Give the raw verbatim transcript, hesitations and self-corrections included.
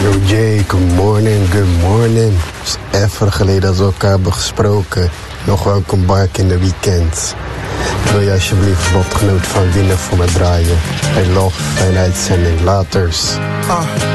Yo Jay, good morning, good morning. Het is even geleden dat we elkaar hebben gesproken. Nog welkom back in de weekend. Wil je alsjeblieft lotgenoot van Winnen voor me draaien? Hey love, fijne uitzending, laters. Ah.